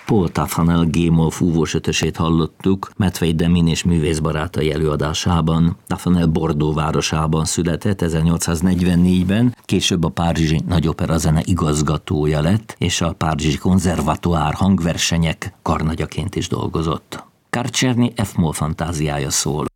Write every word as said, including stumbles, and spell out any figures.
Paul Taffanel G-moll fúvós ötösét hallottuk Matvei Demin és művészbarátai előadásában. Taffanel Bordeaux városában született ezernyolcszáznegyvennégyben, később a párizsi nagyoperazene igazgatója lett, és a párizsi konzervatoár hangversenyek karnagyaként is dolgozott. Karczerny F-moll fantáziája szól.